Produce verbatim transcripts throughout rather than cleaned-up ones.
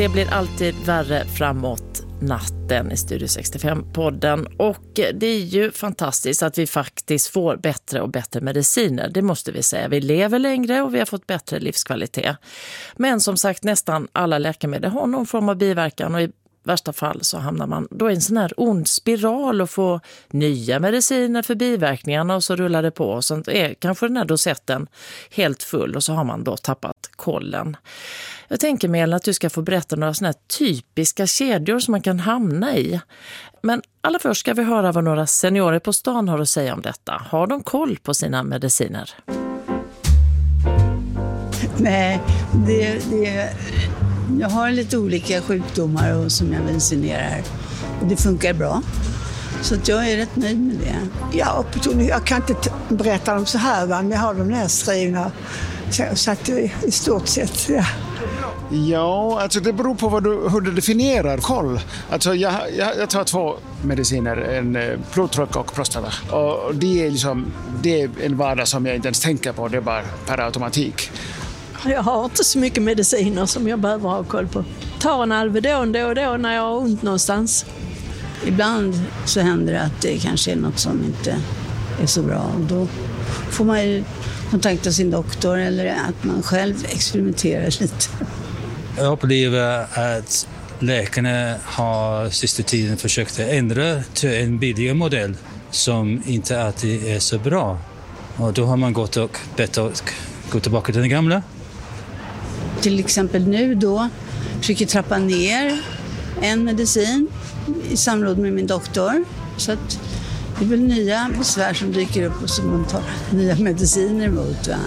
Det blir alltid värre framåt natten i Studio sextiofem-podden och det är ju fantastiskt att vi faktiskt får bättre och bättre mediciner, det måste vi säga. Vi lever längre och vi har fått bättre livskvalitet. Men som sagt, nästan alla läkemedel har någon form av biverkan och i värsta fall så hamnar man då i en sån här ond spiral och får nya mediciner för biverkningarna och så rullar det på och så är kanske den här dosetten helt full och så har man då tappat kollen. Jag tänker Mel att du ska få berätta några såna här typiska kedjor som man kan hamna i. Men allra först ska vi höra vad några seniorer på stan har att säga om detta. Har de koll på sina mediciner? Nej, det, det, jag har lite olika sjukdomar och som jag medicinerar. Och det funkar bra. Så att jag är rätt nöjd med det. Ja, jag kan inte t- berätta dem så här, va? Men jag har de nedskrivna. Så, så att i, i stort sett, ja. Ja, alltså det beror på vad du, hur du definierar koll. Alltså jag, jag, jag tar två mediciner, en blodtryck och prostata. Och det är, liksom, det är en vardag som jag inte ens tänker på, det är bara per automatik. Jag har inte så mycket mediciner som jag behöver ha koll på. Tar en Alvedon då och då när jag har ont någonstans. Ibland så händer det att det kanske är något som inte är så bra. Då får man ju kontakta sin doktor eller att man själv experimenterar lite. Jag upplever att läkarna har sista tiden försökt ändra till en billigare modell som inte alltid är så bra. Och då har man gått och bett att gå tillbaka till den gamla. Till exempel nu då försöker trappa ner en medicin i samråd med min doktor. Så att det är väl nya besvär som dyker upp och som man tar nya mediciner emot, va?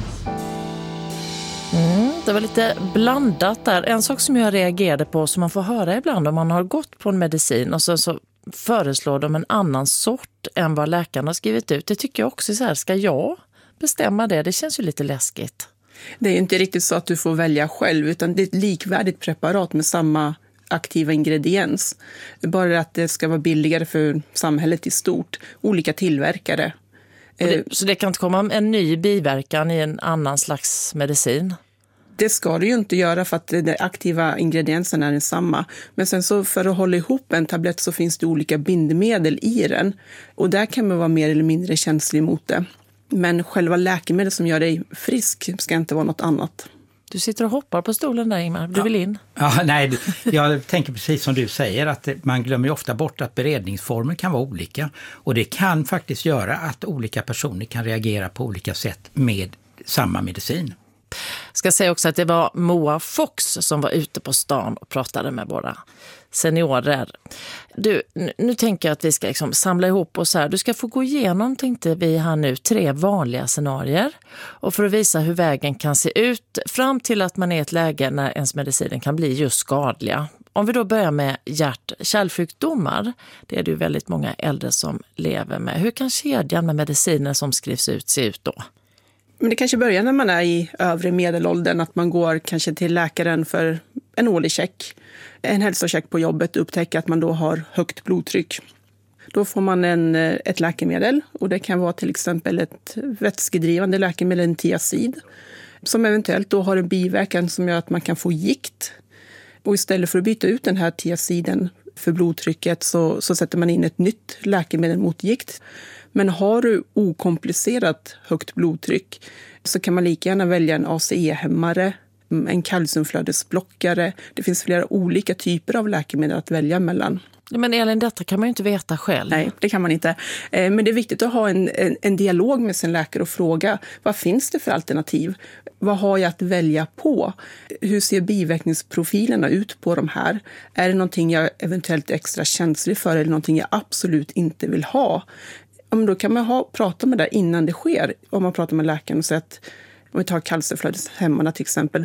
Mm, det var lite blandat där. En sak som jag reagerade på som man får höra ibland om man har gått på en medicin och så, så föreslår de en annan sort än vad läkarna har skrivit ut. Det tycker jag också så här, ska jag bestämma det? Det känns ju lite läskigt. Det är ju inte riktigt så att du får välja själv utan det är ett likvärdigt preparat med samma aktiva ingrediens. Bara att det ska vara billigare för samhället i stort. Olika tillverkare. Det, så det kan inte komma en ny biverkan i en annan slags medicin? Det ska det ju inte göra för att de aktiva ingredienserna är densamma. Men sen så för att hålla ihop en tablett så finns det olika bindemedel i den. Och där kan man vara mer eller mindre känslig mot det. Men själva läkemedel som gör dig frisk ska inte vara något annat. Du sitter och hoppar på stolen där, Ingmar. Du ja. vill in? Ja, nej, jag tänker precis som du säger att man glömmer ofta bort att beredningsformer kan vara olika. Och det kan faktiskt göra att olika personer kan reagera på olika sätt med samma medicin. Jag ska säga också att det var Moa Fox som var ute på stan och pratade med våra seniorer. Du, nu, nu tänker jag att vi ska liksom samla ihop oss här. Du ska få gå igenom, tänkte vi här nu, tre vanliga scenarier. Och för att visa hur vägen kan se ut fram till att man är i ett läge när ens mediciner kan bli just skadliga. Om vi då börjar med hjärt-kärlsjukdomar, det är det ju väldigt många äldre som lever med. Hur kan kedjan med mediciner som skrivs ut se ut då? Men det kanske börjar när man är i övre medelåldern, att man går kanske till läkaren för en årlig check, en hälsocheck på jobbet och upptäcker att man då har högt blodtryck. Då får man en, ett läkemedel och det kan vara till exempel ett vätskedrivande läkemedel, en tiazid, som eventuellt då har en biverkan som gör att man kan få gikt. Och istället för att byta ut den här tiaziden för blodtrycket så, så sätter man in ett nytt läkemedel mot gikt. Men har du okomplicerat högt blodtryck så kan man lika gärna välja en A C E-hämmare, en kalciumflödesblockare. Det finns flera olika typer av läkemedel att välja mellan. Men Elin, detta kan man ju inte veta själv. Nej, det kan man inte. Men det är viktigt att ha en, en, en dialog med sin läkare och fråga vad finns det för alternativ? Vad har jag att välja på? Hur ser biverkningsprofilerna ut på de här? Är det någonting jag eventuellt är extra känslig för eller någonting jag absolut inte vill ha? Om då kan man ha, prata med det innan det sker. Om man pratar med läkaren och säger att, om vi tar kalciumflödeshämmarna till exempel,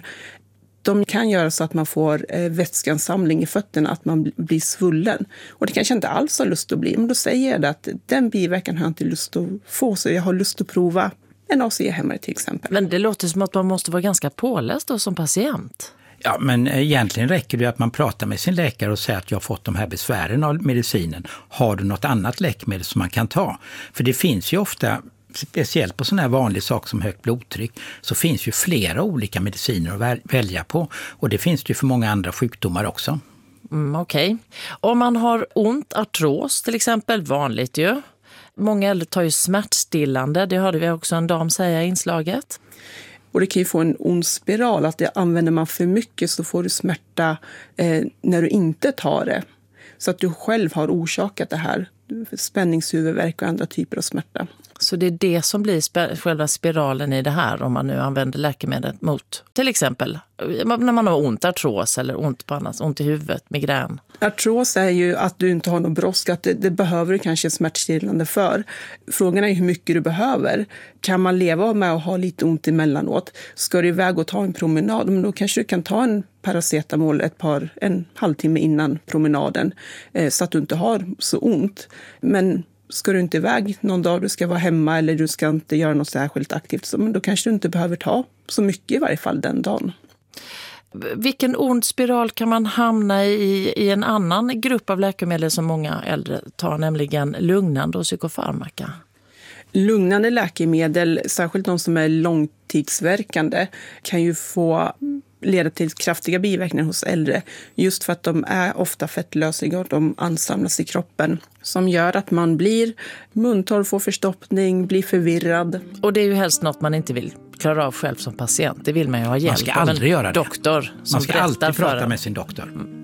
de kan göra så att man får eh, vätskansamling i fötterna, att man blir svullen. Och det kanske inte alls har lust att bli, men då säger jag det att den biverkan har jag inte lust att få, så jag har lust att prova en A C E-hämmare till exempel. Men det låter som att man måste vara ganska påläst då som patient. Ja, men egentligen räcker det att man pratar med sin läkare och säger att jag har fått de här besvären av medicinen. Har du något annat läkemedel som man kan ta? För det finns ju ofta speciellt på sån här vanlig sak som högt blodtryck, så finns ju flera olika mediciner att väl- välja på. Och det finns det ju för många andra sjukdomar också. Mm, Okej. Okay. Om man har ont, artros till exempel, vanligt ju. Många äldre tar ju smärtstillande, det hörde vi också en dam säga i inslaget. Och det kan ju få en ond spiral, att det använder man för mycket så får du smärta eh, när du inte tar det. Så att du själv har orsakat det här, spänningshuvudvärk och andra typer av smärta. Så det är det som blir sp- själva spiralen i det här om man nu använder läkemedel mot till exempel när man har ont, artros eller ont på annat, ont i huvudet, migrän. Artros är ju att du inte har någon brådska, att det, det behöver du kanske smärtstillande för. Frågan är ju hur mycket du behöver. Kan man leva med att ha lite ont emellanåt? Ska du iväg och ta en promenad, men då kanske du kan ta en paracetamol ett par, en halvtimme innan promenaden eh, så att du inte har så ont. Men ska du inte iväg någon dag, du ska vara hemma eller du ska inte göra något särskilt aktivt, så, men då kanske du inte behöver ta så mycket i varje fall den dagen. Vilken ond spiral kan man hamna i i en annan grupp av läkemedel som många äldre tar, nämligen lugnande och psykofarmaka? Lugnande läkemedel, särskilt de som är långtidsverkande, kan ju få leda till kraftiga biverkningar hos äldre. Just för att de är ofta fettlösliga och de ansamlas i kroppen. Som gör att man blir muntorr, får förstoppning, blir förvirrad. Och det är ju helst något man inte vill klara av själv som patient. Det vill man ju ha hjälp Man ska aldrig göra det. Doktor som Man ska alltid för prata en. med sin doktor.